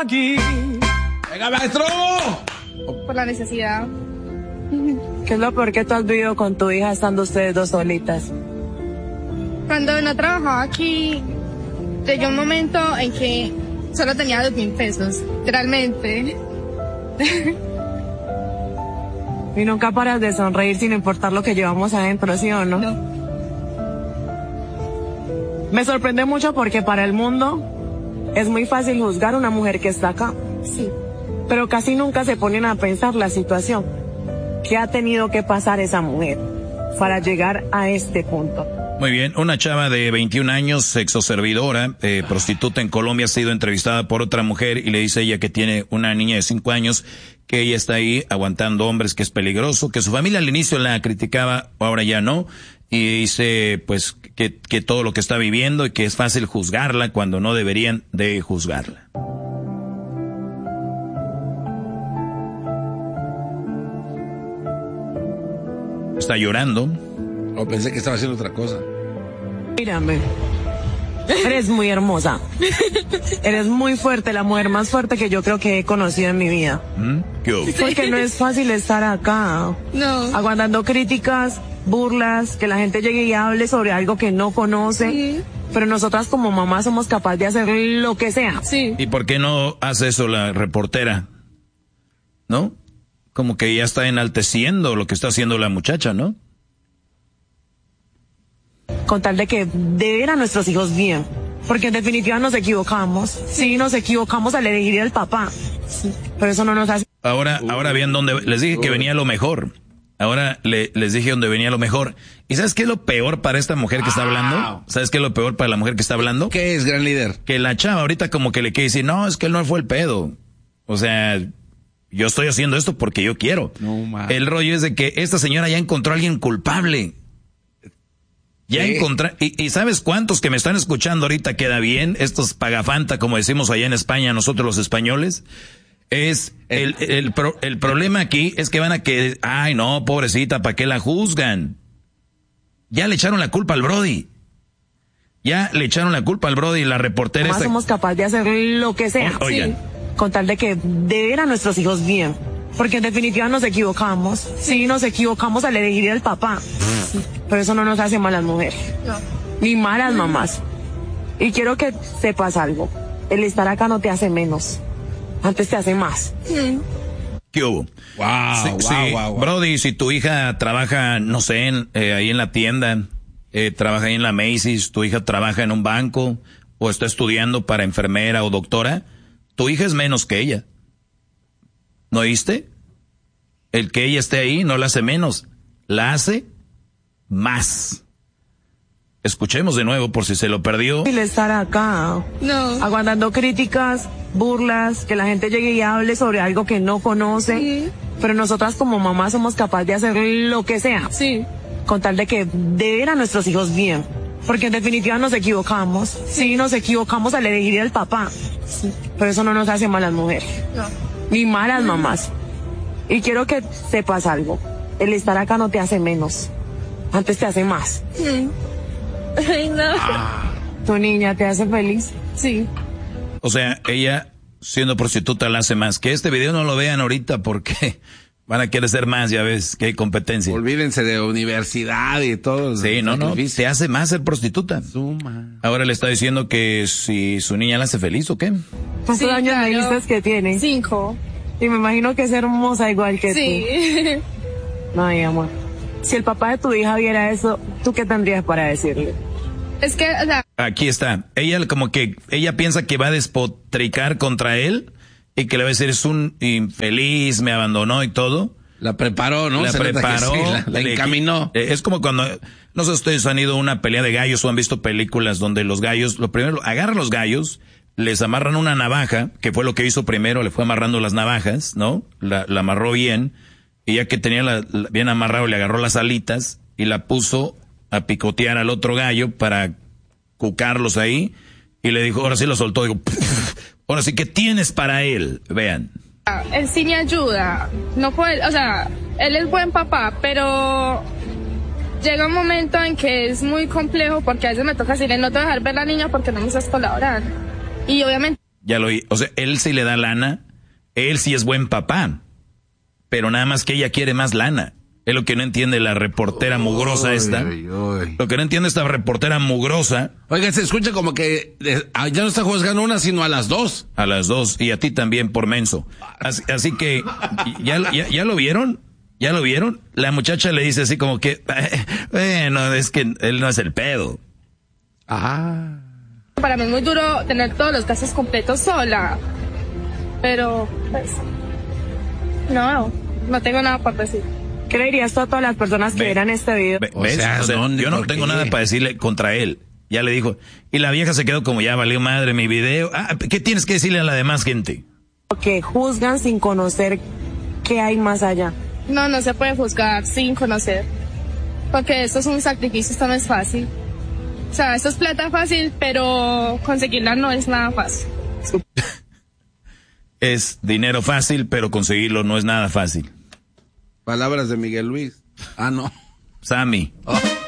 aquí. ¡Venga, maestro! Por la necesidad. ¿Qué es lo peor que tú has vivido con tu hija estando ustedes dos solitas? Cuando no trabajaba aquí, llegó un momento en que solo tenía 2.000 pesos, literalmente. Y nunca paras de sonreír sin importar lo que llevamos adentro, ¿sí o no? No. Me sorprende mucho porque para el mundo es muy fácil juzgar a una mujer que está acá. Sí. Pero casi nunca se ponen a pensar la situación que ha tenido que pasar esa mujer para llegar a este punto. Muy bien, una chava de 21 años, sexoservidora, prostituta en Colombia, ha sido entrevistada por otra mujer y le dice ella que tiene una niña de 5 años, que ella está ahí aguantando hombres, que es peligroso, que su familia al inicio la criticaba, ahora ya no, y dice pues que todo lo que está viviendo y que es fácil juzgarla cuando no deberían de juzgarla. Está llorando. Oh, pensé que estaba haciendo otra cosa. Mírame. Eres muy hermosa. Eres muy fuerte, la mujer más fuerte que yo creo que he conocido en mi vida. Porque no es fácil estar acá. No. Aguantando críticas, burlas, que la gente llegue y hable sobre algo que no conoce. Sí. Pero nosotras como mamás somos capaces de hacer lo que sea. Sí. ¿Y por qué no hace eso la reportera? ¿No? Como que ya está enalteciendo lo que está haciendo la muchacha, ¿no? Con tal de que de ver a nuestros hijos bien. Porque en definitiva nos equivocamos. Sí, nos equivocamos al elegir al papá. Sí. Pero eso no nos hace... Ahora bien, donde les dije que venía lo mejor. Ahora les dije dónde venía lo mejor. ¿Y sabes qué es lo peor para esta mujer que está hablando? ¿Sabes qué es lo peor para la mujer que está hablando? ¿Qué es, gran líder? Que la chava ahorita como que le quiere decir, no, es que él no fue el pedo. O sea, yo estoy haciendo esto porque yo quiero. No, el rollo es de que esta señora ya encontró a alguien culpable. Ya encontré, y ¿sabes cuántos que me están escuchando ahorita queda bien? Estos pagafanta, como decimos allá en España, nosotros los españoles. Es el problema aquí es que van a que, ay no, pobrecita, ¿para qué la juzgan? Ya le echaron la culpa al Brody. Ya le echaron la culpa al Brody y la reportera esta... somos capaces de hacer lo que sea. Oigan. Sí. Con tal de que de ver a nuestros hijos bien. Porque en definitiva nos equivocamos. Sí, nos equivocamos al elegir al papá. Sí. Pero eso no nos hace malas mujeres. No. Ni malas mamás. Y quiero que sepas algo. El estar acá no te hace menos. Antes te hace más. ¿Qué hubo? Wow. Brody, si tu hija trabaja, no sé, ahí en la tienda, trabaja ahí en la Macy's, tu hija trabaja en un banco, o está estudiando para enfermera o doctora, tu hija es menos que ella. ¿No oíste? El que ella esté ahí no la hace menos, la hace más. Escuchemos de nuevo por si se lo perdió. El estar acá, aguantando críticas, burlas, que la gente llegue y hable sobre algo que no conoce. Pero nosotras como mamás somos capaces de hacer lo que sea. Sí. Con tal de que de ver a nuestros hijos bien. Porque en definitiva nos equivocamos. Sí, nos equivocamos al elegir al papá. Sí. Pero eso no nos hace malas mujeres. No. Ni malas mamás. Y quiero que sepas algo. El estar acá no te hace menos. Antes te hace más. Ay, no. ¿Tu niña te hace feliz? Sí. O sea, ella siendo prostituta la hace más. Que este video no lo vean ahorita porque van a querer ser más, ya ves, que hay competencia. Olvídense de universidad y todo. Sí, no, te hace más ser prostituta. Ahora le está diciendo que si su niña la hace feliz o qué. ¿Cuántos años me dices que tiene? 5. Y me imagino que es hermosa igual que tú. No, mi amor. Si el papá de tu hija viera eso, ¿tú qué tendrías para decirle? Es que, o sea... Aquí está. Ella como que, ella piensa que va a despotricar contra él y que le va a decir es un infeliz, me abandonó y todo. La preparó, ¿no? La preparó. La encaminó. Es como cuando, no sé si ustedes han ido a una pelea de gallos o han visto películas donde los gallos, lo primero, agarran los gallos, les amarran una navaja, que fue lo que hizo primero, le fue amarrando las navajas, ¿no? La amarró bien. Y ya que tenía bien amarrado, le agarró las alitas y la puso a picotear al otro gallo para cucarlos ahí. Y le dijo, ahora sí lo soltó. Digo, ahora sí, ¿qué tienes para él? Vean. Él sí me ayuda. No puede, o sea, él es buen papá, pero llega un momento en que es muy complejo porque a veces me toca decirle, no te voy a dejar ver la niña porque no me estás colaborando. Y obviamente... Ya lo oí. O sea, él sí le da lana, él sí es buen papá, pero nada más que ella quiere más lana. Es lo que no entiende la reportera mugrosa esta. Lo que no entiende esta reportera mugrosa. Oiga, se escucha como que ya no está juzgando una, sino a las dos. A las dos, y a ti también por menso. Así que, ¿ya lo vieron? ¿Ya lo vieron? La muchacha le dice así como que, bueno, es que él no es el pedo. Para mí es muy duro tener todos los gastos completos sola. Pero, pues, no tengo nada para decir. ¿Qué le dirías tú a todas las personas que vieran este video? ¿Ves? O sea, yo no tengo nada para decirle contra él. Ya le dijo. Y la vieja se quedó como, ya valió madre mi video. ¿Qué tienes que decirle a la demás gente? Que juzgan sin conocer qué hay más allá. No se puede juzgar sin conocer. Porque esto es un sacrificio, esto no es fácil. O sea, esto es plata fácil, pero conseguirla no es nada fácil. Es dinero fácil, pero conseguirlo no es nada fácil. Palabras de Miguel Luis. No. Sammy.